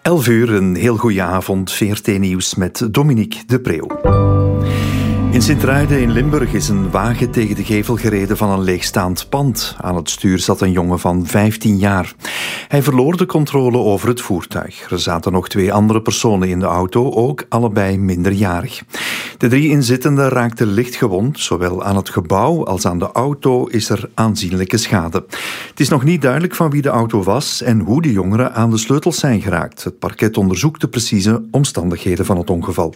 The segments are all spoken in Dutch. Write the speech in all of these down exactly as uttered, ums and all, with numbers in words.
elf uur, een heel goede avond. V R T Nieuws met Dominique de Preeuw. In Sint-Truiden in Limburg is een wagen tegen de gevel gereden van een leegstaand pand. Aan het stuur zat een jongen van vijftien jaar. Hij verloor de controle over het voertuig. Er zaten nog twee andere personen in de auto, ook allebei minderjarig. De drie inzittenden raakten licht gewond. Zowel aan het gebouw als aan de auto is er aanzienlijke schade. Het is nog niet duidelijk van wie de auto was en hoe de jongeren aan de sleutels zijn geraakt. Het parket onderzoekt de precieze omstandigheden van het ongeval.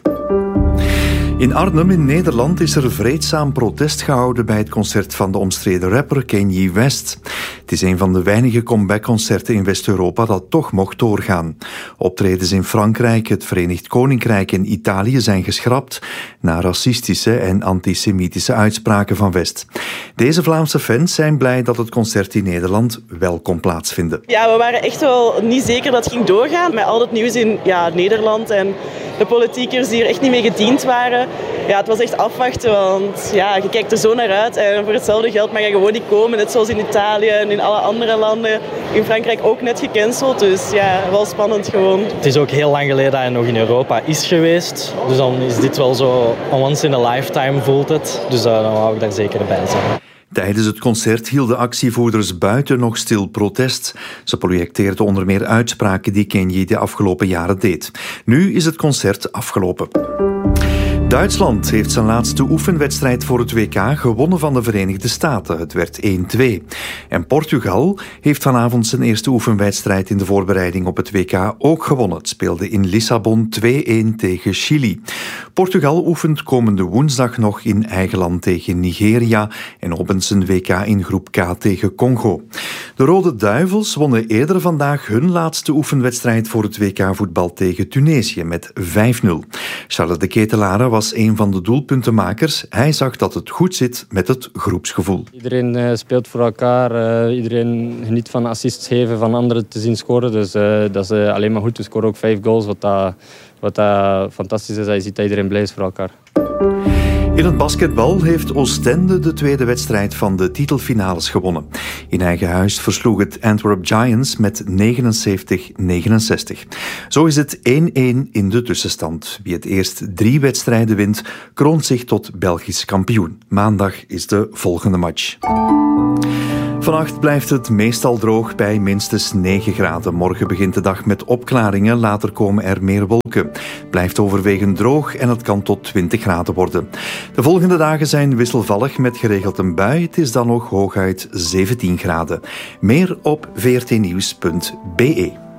In Arnhem in Nederland is er vreedzaam protest gehouden bij het concert van de omstreden rapper Kanye West. Het is een van de weinige comebackconcerten in West-Europa dat toch mocht doorgaan. Optredens in Frankrijk, het Verenigd Koninkrijk en Italië zijn geschrapt na racistische en antisemitische uitspraken van West. Deze Vlaamse fans zijn blij dat het concert in Nederland wel kon plaatsvinden. Ja, we waren echt wel niet zeker dat het ging doorgaan met al het nieuws in ja, Nederland en de politiekers die er echt niet mee gediend waren. Ja, het was echt afwachten, want ja, je kijkt er zo naar uit en voor hetzelfde geld mag je gewoon niet komen, net zoals in Italië en in alle andere landen. In Frankrijk ook net gecanceld, dus ja, wel spannend gewoon. Het is ook heel lang geleden dat hij nog in Europa is geweest, dus dan is dit wel zo once in a lifetime voelt het, dus uh, dan wou ik daar zeker bij zijn. Tijdens het concert hielden actievoerders buiten nog stil protest. Ze projecteerden onder meer uitspraken die Kanye de afgelopen jaren deed. Nu is het concert afgelopen. Duitsland heeft zijn laatste oefenwedstrijd voor het W K gewonnen van de Verenigde Staten. Het werd één twee. En Portugal heeft vanavond zijn eerste oefenwedstrijd in de voorbereiding op het W K ook gewonnen. Het speelde in Lissabon twee-een tegen Chili. Portugal oefent komende woensdag nog in eigen land tegen Nigeria en opent zijn W K in groep K tegen Congo. De Rode Duivels wonnen eerder vandaag hun laatste oefenwedstrijd voor het W K-voetbal tegen Tunesië met vijf nul. Charles de Ketelaere was een van de doelpuntenmakers. Hij zag dat het goed zit met het groepsgevoel. Iedereen uh, speelt voor elkaar. Uh, iedereen geniet van assists geven, van anderen te zien scoren. Dus uh, dat is uh, alleen maar goed. We scoren ook vijf goals, wat, dat, wat dat fantastisch is. Dat je ziet dat iedereen blij is voor elkaar. In het basketbal heeft Oostende de tweede wedstrijd van de titelfinales gewonnen. In eigen huis versloeg het Antwerp Giants met negenenzeventig negenenzestig. Zo is het één-één in de tussenstand. Wie het eerst drie wedstrijden wint, kroont zich tot Belgisch kampioen. Maandag is de volgende match. Vannacht blijft het meestal droog bij minstens negen graden. Morgen begint de dag met opklaringen, later komen er meer wolken. Het blijft overwegend droog en het kan tot twintig graden worden. De volgende dagen zijn wisselvallig met geregeld een bui. Het is dan nog hooguit zeventien graden. Meer op v r t nieuws punt b e.